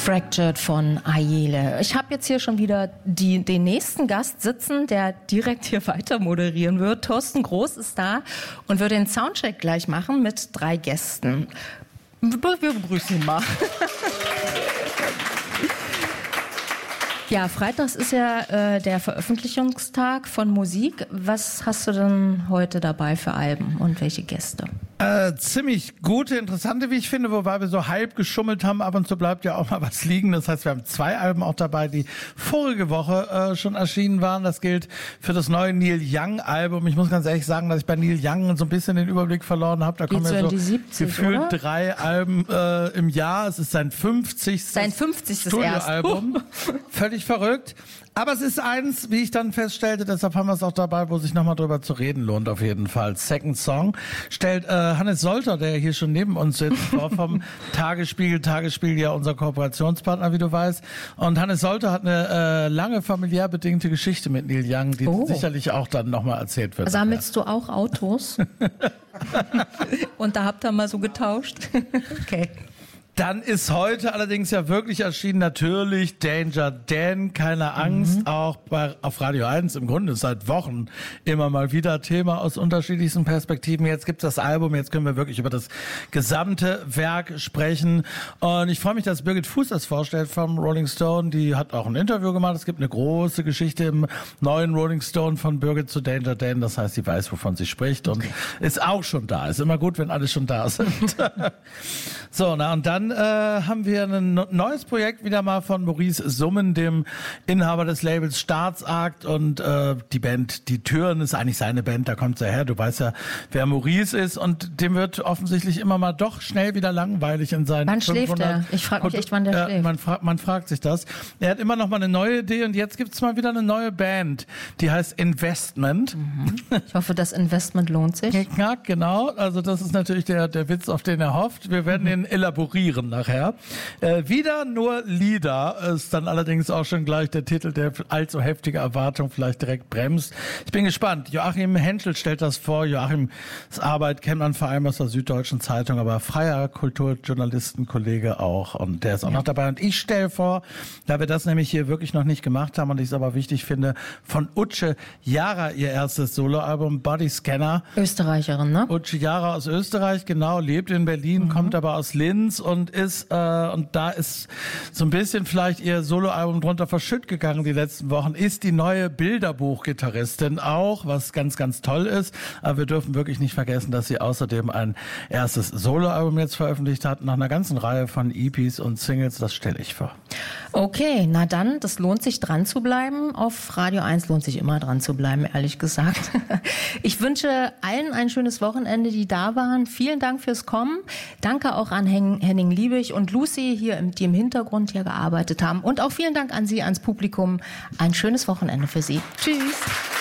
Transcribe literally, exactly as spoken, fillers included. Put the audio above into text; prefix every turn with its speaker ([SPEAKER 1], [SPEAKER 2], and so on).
[SPEAKER 1] Fractured von Ayele. Ich habe jetzt hier schon wieder die, den nächsten Gast sitzen, der direkt hier weiter moderieren wird. Thorsten Groß ist da und wird den Soundcheck gleich machen mit drei Gästen. Wir begrüßen ihn mal. Ja, freitags ist ja äh, der Veröffentlichungstag von Musik. Was hast du denn heute dabei für Alben und welche Gäste?
[SPEAKER 2] Äh, ziemlich gute, interessante, wie ich finde, wobei wir so halb geschummelt haben. Ab und zu bleibt ja auch mal was liegen. Das heißt, wir haben zwei Alben auch dabei, die vorige Woche äh, schon erschienen waren. Das gilt für das neue Neil Young Album. Ich muss ganz ehrlich sagen, dass ich bei Neil Young so ein bisschen den Überblick verloren habe. Da kommen ja so
[SPEAKER 1] siebzig,
[SPEAKER 2] gefühlt
[SPEAKER 1] oder?
[SPEAKER 2] drei Alben äh, im Jahr. Es ist sein fünfzigstes
[SPEAKER 1] Sein fünfzigstes
[SPEAKER 2] Studioalbum.
[SPEAKER 1] Uh.
[SPEAKER 2] Völlig verrückt. Aber es ist eins, wie ich dann feststellte, deshalb haben wir es auch dabei, wo sich nochmal drüber zu reden lohnt auf jeden Fall. Second Song stellt äh, Hannes Solter, der hier schon neben uns sitzt, vor vom Tagesspiegel. Tagesspiegel ja unser Kooperationspartner, wie du weißt. Und Hannes Solter hat eine äh, lange familiär bedingte Geschichte mit Neil Young, die
[SPEAKER 1] oh.
[SPEAKER 2] sicherlich auch dann nochmal erzählt wird.
[SPEAKER 1] Sammelst du auch Autos? Und da habt ihr mal so getauscht? Okay.
[SPEAKER 2] Dann ist heute allerdings ja wirklich erschienen natürlich Danger Dan, keine Angst, mhm. auch bei, auf Radio eins im Grunde seit Wochen immer mal wieder Thema aus unterschiedlichsten Perspektiven. Jetzt gibt's das Album, jetzt können wir wirklich über das gesamte Werk sprechen und ich freue mich, dass Birgit Fuß das vorstellt vom Rolling Stone. Die hat auch ein Interview gemacht. Es gibt eine große Geschichte im neuen Rolling Stone von Birgit zu Danger Dan, das heißt, sie weiß, wovon sie spricht und okay. ist auch schon da. Ist immer gut, wenn alle schon da sind. So, na und dann Dann äh, haben wir ein neues Projekt wieder mal von Maurice Summen, dem Inhaber des Labels Staatsakt und äh, die Band Die Türen ist eigentlich seine Band, da kommt's ja her, du weißt ja, wer Maurice ist und dem wird offensichtlich immer mal doch schnell wieder langweilig in seinen
[SPEAKER 1] Wann schläft er? Ich frage mich echt, wann der
[SPEAKER 2] äh,
[SPEAKER 1] schläft.
[SPEAKER 2] Man, fra- man fragt sich das. Er hat immer noch mal eine neue Idee und jetzt gibt's mal wieder eine neue Band, die heißt Investment.
[SPEAKER 1] Mhm. Ich hoffe, das Investment lohnt sich.
[SPEAKER 2] Knack, genau, also das ist natürlich der, der Witz, auf den er hofft. Wir werden ihn elaborieren nachher. Äh, wieder nur Lieder ist dann allerdings auch schon gleich der Titel, der allzu heftige Erwartung vielleicht direkt bremst. Ich bin gespannt. Joachim Henschel stellt das vor. Joachims Arbeit kennt man vor allem aus der Süddeutschen Zeitung, aber freier Kulturjournalistenkollege auch und der ist auch ja. noch dabei. Und ich stelle vor, da wir das nämlich hier wirklich noch nicht gemacht haben und ich es aber wichtig finde, von Utsche Jara ihr erstes Soloalbum Body Scanner.
[SPEAKER 1] Österreicherin, ne?
[SPEAKER 2] Utsche Jara aus Österreich, genau, lebt in Berlin, mhm. kommt aber aus Linz und ist äh, und da ist so ein bisschen vielleicht ihr Soloalbum drunter verschütt gegangen die letzten Wochen, ist die neue Bilderbuch-Gitarristin auch, was ganz, ganz toll ist. Aber wir dürfen wirklich nicht vergessen, dass sie außerdem ein erstes Soloalbum jetzt veröffentlicht hat, nach einer ganzen Reihe von E Ps und Singles, das stelle ich vor.
[SPEAKER 1] Okay, na dann, das lohnt sich dran zu bleiben. Auf Radio eins lohnt sich immer dran zu bleiben, ehrlich gesagt. Ich wünsche allen ein schönes Wochenende, die da waren. Vielen Dank fürs Kommen. Danke auch an Henning Liebig und Lucy, hier, die im Hintergrund hier gearbeitet haben. Und auch vielen Dank an Sie, ans Publikum. Ein schönes Wochenende für Sie. Tschüss.